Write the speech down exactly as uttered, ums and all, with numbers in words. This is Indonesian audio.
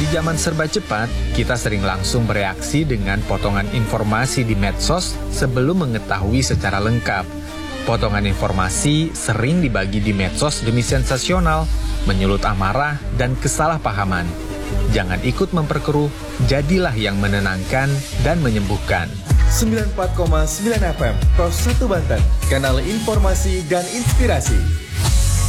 zaman serba cepat, kita sering langsung bereaksi dengan potongan informasi di medsos sebelum mengetahui secara lengkap. Potongan informasi sering dibagi di medsos demi sensasional, menyulut amarah dan kesalahpahaman. Jangan ikut memperkeruh, jadilah yang menenangkan dan menyembuhkan. sembilan puluh empat koma sembilan F M, Pros satu Banten, kanal informasi dan inspirasi.